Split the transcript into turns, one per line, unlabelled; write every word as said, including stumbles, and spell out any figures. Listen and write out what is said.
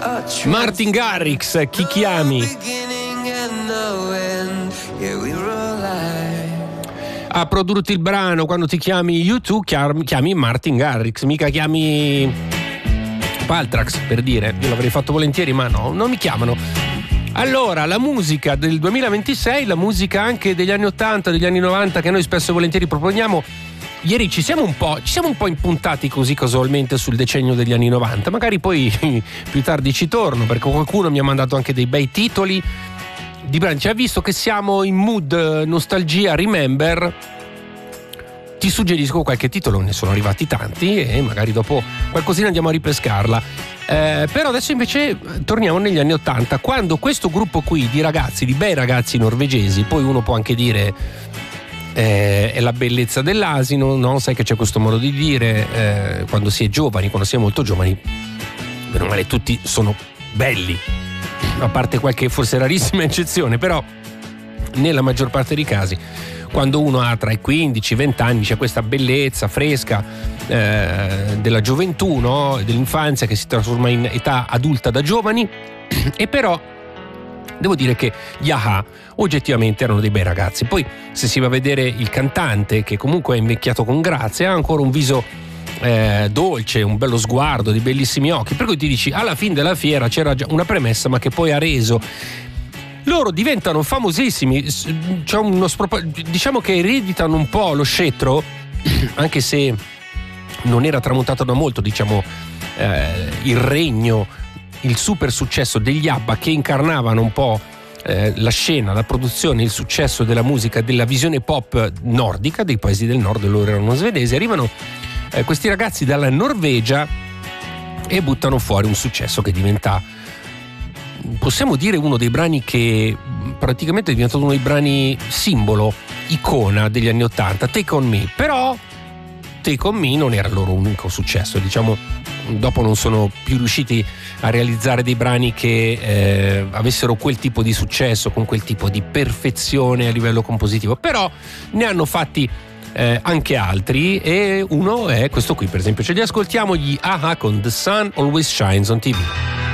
Martin Garrix, Chi chiami? A produrti il brano, quando ti chiami U due chiami, chiami Martin Garrix, mica chiami Paltrax, per dire. Io l'avrei fatto volentieri, ma no, non mi chiamano. Allora, la musica del duemilaventisei, la musica anche degli anni ottanta, degli anni novanta, che noi spesso e volentieri proponiamo. Ieri ci siamo un po', ci siamo un po' impuntati così casualmente sul decennio degli anni novanta, magari poi più tardi ci torno, perché qualcuno mi ha mandato anche dei bei titoli di brani. Cioè, visto che siamo in mood nostalgia, remember, ti suggerisco qualche titolo, ne sono arrivati tanti e magari dopo qualcosina andiamo a ripescarla. Eh, però adesso invece torniamo negli anni ottanta, quando questo gruppo qui di ragazzi, di bei ragazzi norvegesi, poi uno può anche dire eh, è la bellezza dell'asino, no? Sai che c'è questo modo di dire, eh, quando si è giovani, quando si è molto giovani, bene o male tutti sono belli, a parte qualche forse rarissima eccezione, però nella maggior parte dei casi quando uno ha tra i quindici e i venti anni c'è questa bellezza fresca eh, della gioventù, no? Dell'infanzia che si trasforma in età adulta da giovani. E però devo dire che gli A-ha oggettivamente erano dei bei ragazzi. Poi se si va a vedere il cantante, che comunque è invecchiato con grazia, ha ancora un viso eh, dolce, un bello sguardo, dei bellissimi occhi, per cui ti dici alla fine della fiera c'era già una premessa, ma che poi ha reso. Loro diventano famosissimi, c'è uno spropor- diciamo che ereditano un po' lo scettro, anche se non era tramontato da molto, diciamo, eh, il regno, il super successo degli ABBA, che incarnavano un po' eh, la scena, la produzione, il successo della musica, della visione pop nordica, dei paesi del nord. Loro erano svedesi. Arrivano eh, questi ragazzi dalla Norvegia e buttano fuori un successo che diventa, possiamo dire, uno dei brani che praticamente è diventato uno dei brani simbolo, icona degli anni ottanta, Take On Me. Però Take On Me non era il loro unico successo, diciamo, dopo non sono più riusciti a realizzare dei brani che eh, avessero quel tipo di successo, con quel tipo di perfezione a livello compositivo, però ne hanno fatti eh, anche altri, e uno è questo qui, per esempio. Ce li ascoltiamo, gli A-ha con The Sun Always Shines on T V.